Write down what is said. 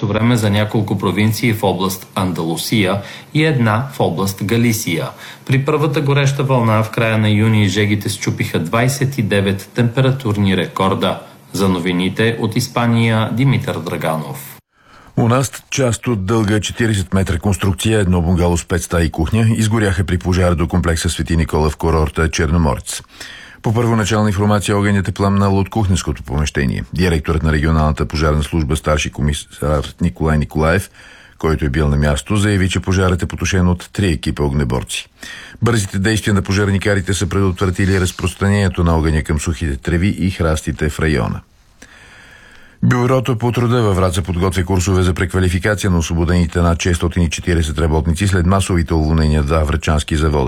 същото време за няколко провинции в област Андалусия и една в област Галисия. При първата гореща вълна в края на юни жегите счупиха 29 температурни рекорда. За новините от Испания Димитър Драганов. У нас част от дълга 40 метра конструкция, едно бунгало с 5 стаи и кухня, изгоряха при пожар до комплекса Свети Никола в курорта Черноморец. По първоначална информация огънят е пламнал от кухненското помещение. Директорът на регионалната пожарна служба старши комисар Николай Николаев, който е бил на място, заяви, че пожарът е потушен от 3 екипа огнеборци. Бързите действия на пожарникарите са предотвратили разпространението на огъня към сухите треви и храстите в района. Бюрото по труда във Враца подготвя курсове за преквалификация на освободените над 640 работници след масовите уволнения в 2 врачански завода.